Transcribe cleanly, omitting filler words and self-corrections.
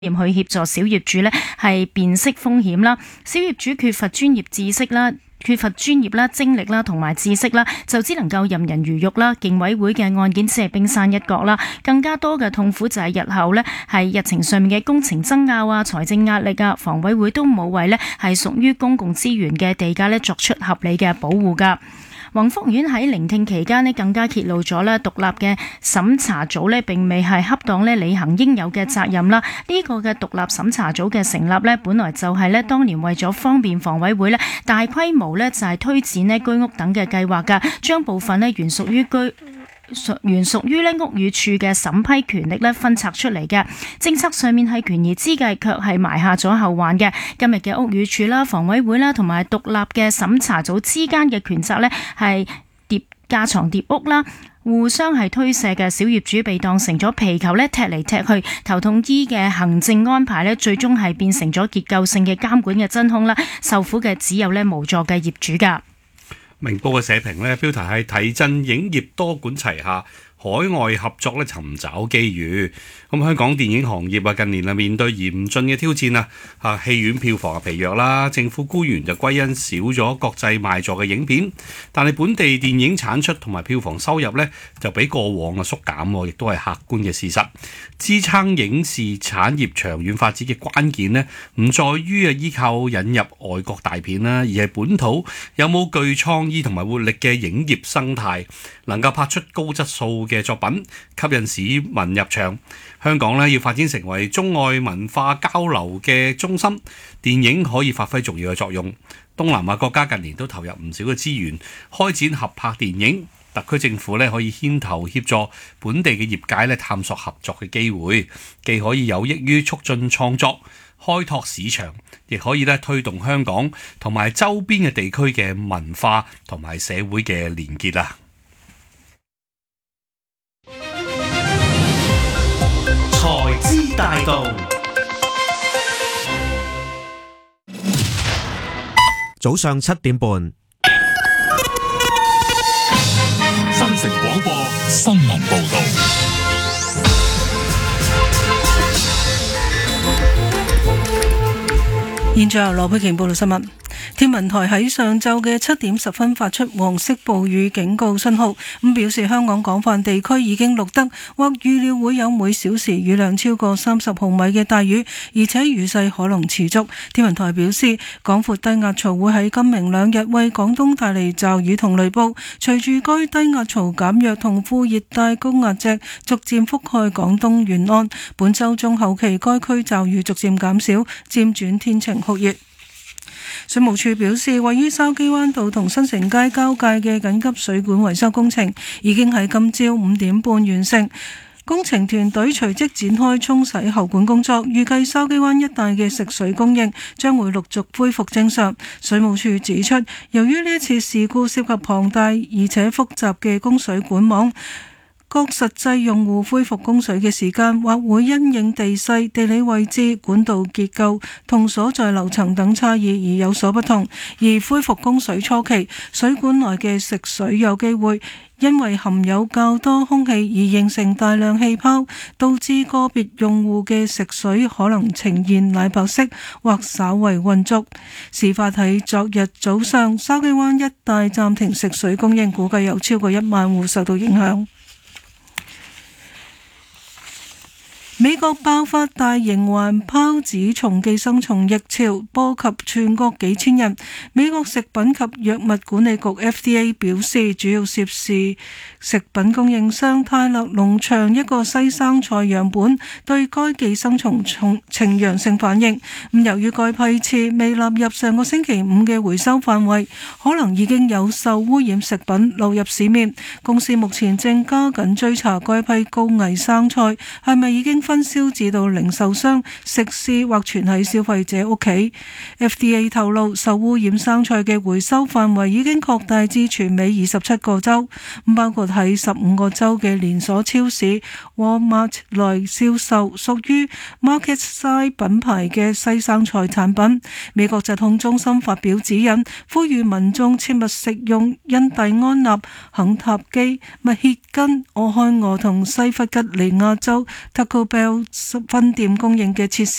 去協助小業主呢係辨識風險啦。小業主缺乏專業知識啦。缺乏專業啦、精力啦同埋知識啦，就只能夠任人魚肉啦。競委會嘅案件只係冰山一角啦，更加多嘅痛苦就係日後呢係日程上面嘅工程爭拗啊、財政壓力啊，房委會都冇為呢係屬於公共資源嘅地價呢作出合理嘅保護㗎。宏福苑喺聆聽期間呢，更加揭露咗呢獨立嘅審查組呢並未係恰當呢履行應有嘅責任啦。呢個嘅獨立審查組嘅成立呢，本來就係呢當年為咗方便房委會呢大規模呢就係推展呢居屋等嘅計劃㗎，將部分呢原屬於屋宇署嘅審批權力呢分拆出嚟嘅。政策上面係權宜之計，卻係埋下咗後患嘅。今日嘅屋宇署啦、房委會啦同埋獨立嘅審查組之間嘅權責呢係架床疊屋啦，互相係推卸嘅。小業主被當成咗皮球呢踢嚟踢去，頭痛醫嘅行政安排呢最終係變成咗結構性嘅監管嘅真空啦。受苦嘅只有呢無助嘅業主㗎。 明報嘅社評呢，標題係提振影業多管齊下，海外合作咧尋找機遇。咁香港電影行業啊，近年啊面對嚴峻嘅挑戰啊，戲院票房啊疲弱啦，政府官員就歸因少咗國際賣座嘅影片，但係本地電影產出同埋票房收入呢，就比過往啊縮減，亦都係客觀嘅事實。支撐影視產業長遠發展嘅關鍵呢，唔在於啊依靠引入外國大片啦，而係本土有冇具創意同埋活力嘅影業生態，能夠拍出高質素嘅作品，吸引市民入場。香港呢要發展成為中外文化交流嘅中心，電影可以發揮重要嘅作用。東南亞國家近年都投入唔少嘅資源開展合拍電影，特區政府呢可以牽頭協助本地嘅業界呢探索合作嘅機會，既可以有益於促進創作、開拓市場，亦可以呢推動香港同埋周邊嘅地區嘅文化同埋社會嘅連結啊！ 財資大道， 早上7點半， 新城廣播新聞報道。 現在由羅佩瓊報道新聞。天文台喺上晝嘅7點10分發出黃色暴雨警告信號，咁表示香港廣泛地區已經錄得或預料會有每小時雨量超過30毫米嘅大雨，而且雨勢可能持續。天文台表示，廣闊低壓槽會喺今明兩日為廣東帶嚟驟雨同雷暴，隨住該低壓槽減弱同副熱帶高壓脊逐漸覆蓋廣東沿岸，本週中後期該區驟雨逐漸減少，漸轉天晴酷熱。水務署表示，位於筲箕灣道同新城街交界嘅緊急水管維修工程已經喺今朝5點半完成，工程團隊隨即展開沖洗喉管工作，預計筲箕灣一帶嘅食水供應將會陸續恢復正常。水務署指出，由於呢一次事故涉及龐大而且複雜嘅供水管網，各實際用戶恢復供水嘅時間或會因應地勢、地理位置、管道結構同所在樓層等差異而有所不同。而恢復供水初期，水管內嘅食水有機會因為含有較多空氣而形成大量氣泡，導致個別用戶嘅食水可能呈現奶白色或稍為混濁。事發喺昨日早上，筲箕灣一帶暫停食水供應，估計有超過1萬戶受到影響。美國爆發大型環孢子蟲寄生蟲疫潮，波及全國幾千人。美國食品及藥物管理局 FDA 表示，主要涉事食品供應商泰勒農場一個西生菜樣本對該寄生蟲呈陽性反應。由於該批次未納入上個星期5嘅回收範圍，可能已經有受污染食品流入市面。公司目前正加緊追查該批高危生菜係咪已經分銷至到零售商、食肆或存喺消費者屋企。FDA 透露，受污染生菜嘅回收範圍已經擴大至全美27個州，包括喺15個州嘅連鎖超市 Walmart 內銷售屬於 Market-Side 品牌嘅西生菜產品。美國疾控中心發表指引，呼籲民眾切勿食用印第安納、肯塔基、密歇根、俄亥俄同西弗吉尼亞州 Taco Bell Bell 分店供應嘅設施